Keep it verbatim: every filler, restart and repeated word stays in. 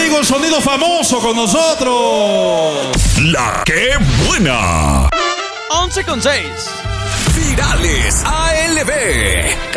amigo el sonido famoso con nosotros. La que buena. once con seis. Virales A L B.